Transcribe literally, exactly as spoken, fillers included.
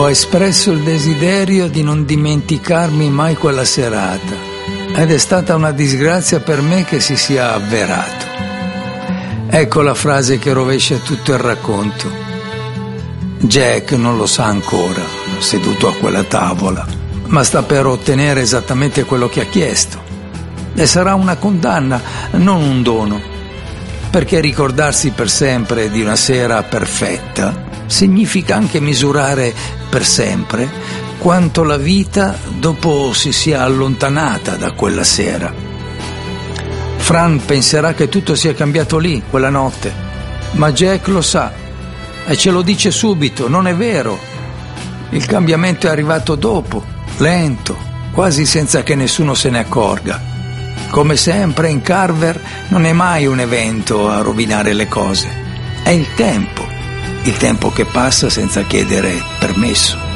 Ho espresso il desiderio di non dimenticarmi mai quella serata ed è stata una disgrazia per me che si sia avverato. Ecco la frase che rovescia tutto il racconto. Jack non lo sa ancora, seduto a quella tavola, ma sta per ottenere esattamente quello che ha chiesto. E sarà una condanna, non un dono, perché ricordarsi per sempre di una sera perfetta significa anche misurare per sempre quanto la vita dopo si sia allontanata da quella sera. Fran penserà che tutto sia cambiato lì, quella notte, ma Jack lo sa e ce lo dice subito, non è vero. Il cambiamento è arrivato dopo, lento, quasi senza che nessuno se ne accorga. Come sempre in Carver non è mai un evento a rovinare le cose, è il tempo, il tempo che passa senza chiedere permesso.